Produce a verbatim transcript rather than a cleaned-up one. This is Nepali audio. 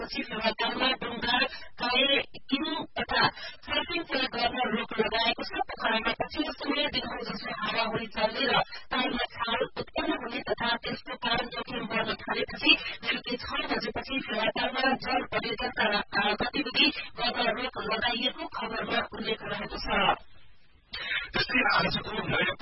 गरेपछि फेवातालमा डुङ्गा काए किम तथा सर्फिङ सेवा गर्न रोक लगाएको छ। पोखरामा पछिल्लो समय दिनहरु जसो हावाहुरी चल्ने र तालमा खाल उत्पन्न हुने तथा त्यसको कारण जोखिम बढ्न थालेपछि बेलुकी छ बजेपछि फेवातालमा जल पर्यटनका गतिविधि गर्न रोक लगाइएको खबरमा उल्लेख रहेको छ। त्यस्तै आजको नयाँ